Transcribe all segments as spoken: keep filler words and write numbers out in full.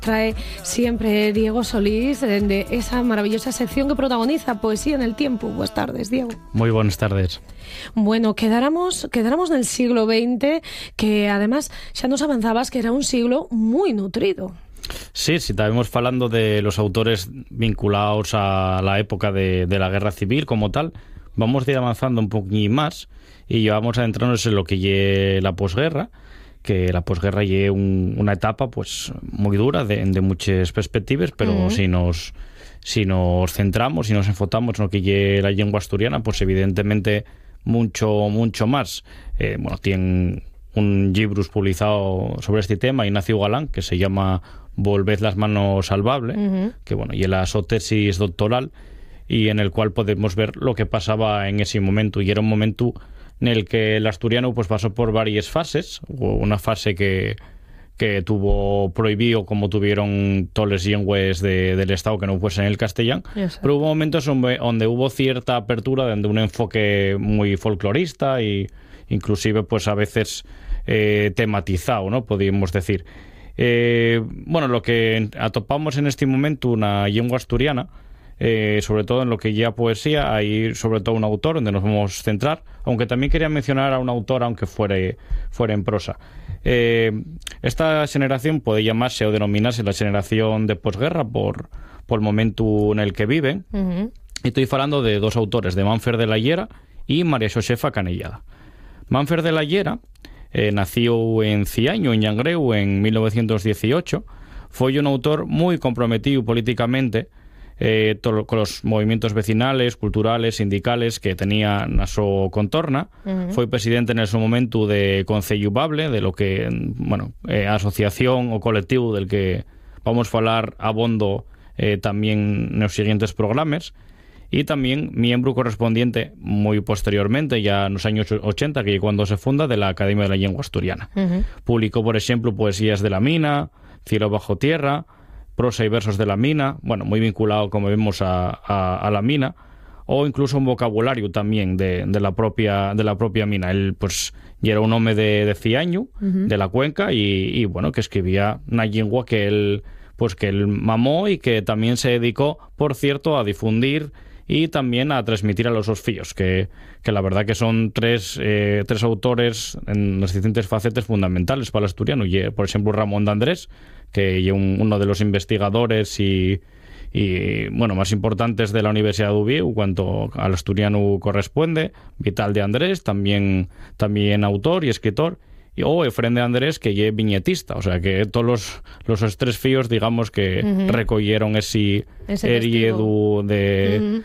trae siempre Diego Solís de esa maravillosa sección que protagoniza Poesía en el Tiempo. Buenas tardes, Diego. Muy buenas tardes. Bueno, quedáramos, quedáramos en el siglo veinte, que además ya nos avanzabas que era un siglo muy nutrido. Sí, si estábamos hablando de los autores vinculados a la época de, de la guerra civil como tal, vamos a ir avanzando un poquito más y vamos a adentrarnos en lo que es la posguerra, que la posguerra es un, una etapa pues muy dura de, de muchas perspectivas, pero uh-huh. si nos si nos centramos, si nos enfocamos en lo que es la lengua asturiana, pues evidentemente mucho mucho más. Eh, bueno, tiene un libro publicado sobre este tema, Ignacio Galán, que se llama Volved las manos salvable, uh-huh. que bueno, y la su tesis doctoral, y en el cual podemos ver lo que pasaba en ese momento, y era un momento en el que el asturiano pues pasó por varias fases. Hubo una fase que, que tuvo prohibido, como tuvieron todas las lenguas de, del Estado que no fuesen el castellano, yes. pero hubo momentos donde, donde hubo cierta apertura, donde un enfoque muy folclorista y inclusive pues a veces eh, tematizado, ¿no? Podríamos decir. Eh, bueno, lo que atopamos en este momento una lengua asturiana, Eh, sobre todo en lo que ya poesía, hay sobre todo un autor donde nos vamos a centrar, aunque también quería mencionar a un autor aunque fuera, fuera en prosa. Eh, esta generación puede llamarse o denominarse la generación de posguerra por, por el momento en el que viven. Uh-huh. Estoy hablando de dos autores, de Manfer de la Llera y María Xosefa Canellada. Manfer de la Llera eh, nació en Ciaño, en Llangreu, en mil novecientos dieciocho. Fue un autor muy comprometido políticamente Eh, todo, con los movimientos vecinales, culturales, sindicales que tenía a su contorna. Uh-huh. Fue presidente en ese momento de Concello Bable, de lo que, bueno, eh, asociación o colectivo del que vamos a hablar abondo eh, también en los siguientes programas, y también miembro correspondiente muy posteriormente, ya en los años ochenta, que cuando se funda, de la Academia de la Lengua Asturiana. Uh-huh. Publicó, por ejemplo, Poesías de la Mina, Cielo bajo tierra, Prosa y versos de la mina, bueno, muy vinculado, como vemos, a, a, a la mina, o incluso un vocabulario también de, de la propia de la propia mina. Él, pues, ya era un hombre de, de Ciaño, uh-huh. de la cuenca, y, y, bueno, que escribía una lengua que él, pues, que él mamó y que también se dedicó, por cierto, a difundir y también a transmitir a los osfíos, que, que la verdad que son tres, eh, tres autores en las distintas facetas fundamentales para el asturiano. Y, por ejemplo, Ramón de Andrés, que es un, uno de los investigadores y, y bueno, más importantes de la Universidad de Uvieu cuanto al asturiano corresponde. Vital de Andrés, también, también autor y escritor. Y, o Efrén de Andrés, que es viñetista. O sea, que todos los, los tres fíos, digamos, que uh-huh. recogieron ese heriedo de, uh-huh.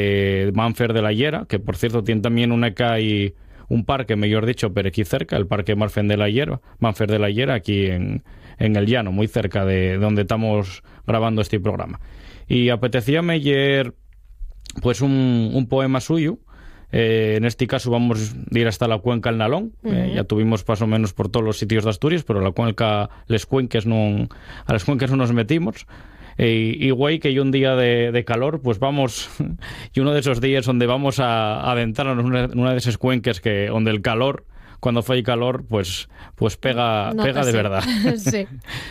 de Manfer de la Llera, que por cierto tiene también una calle, un parque, mejor dicho, pero aquí cerca, el parque Marfen de la Llera, Manfer de la Llera, aquí en, en el llano, muy cerca de donde estamos grabando este programa. Y apetecíame leer pues un, un poema suyo. Eh, en este caso vamos a ir hasta la cuenca del Nalón. Uh-huh. eh, ya tuvimos más o menos por todos los sitios de Asturias, pero la cuenca, les cuenques no, a las cuencas no nos metimos. Eh, y güey, que hay un día de, de calor, pues vamos, y uno de esos días donde vamos a, a adentrarnos en una, en una de esas cuencas que donde el calor, cuando fue calor, pues, pues pega, no, pega de sí. verdad. Sí.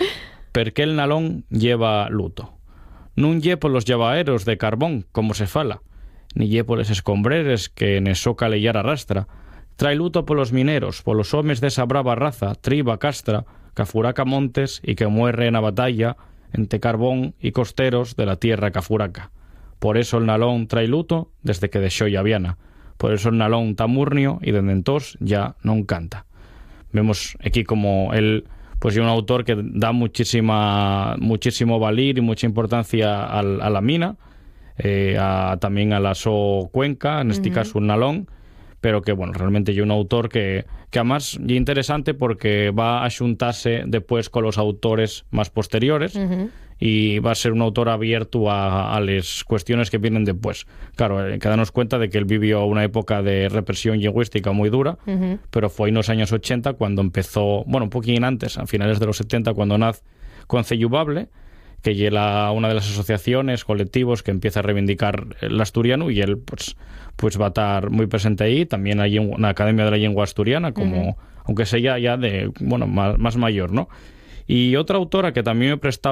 Porque el Nalón lleva luto. Nun lle por los llevaeros de carbón, como se fala, ni lle por les escombreres que en eso calellar arrastra. Trae luto por los mineros, por los homes de esa brava raza, triba castra, que afuraca montes y que muere en la batalla entre carbón y costeros de la tierra que afuraca. Por eso el Nalón trae luto desde que dexó Llaviana. Por eso el Nalón ta murnio y dende entós ya non canta. Vemos aquí como él, pues, es un autor que da muchísima, muchísimo valir y mucha importancia a, a la mina, eh, a, también a la so cuenca, en este uh-huh. caso un Nalón, pero que, bueno, realmente es un autor que, que además es interesante porque va a xuntarse después con los autores más posteriores uh-huh. y va a ser un autor abierto a, a las cuestiones que vienen después. Claro, eh, que darnos cuenta de que él vivió una época de represión lingüística muy dura, uh-huh. pero fue en los años ochenta cuando empezó, bueno, un poquín antes, a finales de los setenta, cuando nace Concello Bable, que llega una de las asociaciones, colectivos que empieza a reivindicar el asturiano, y él pues, pues va a estar muy presente ahí. También hay una Academia de la Lengua Asturiana, como, uh-huh. aunque sea ya de, bueno, más, más mayor, ¿no? Y otra autora que también me prestaba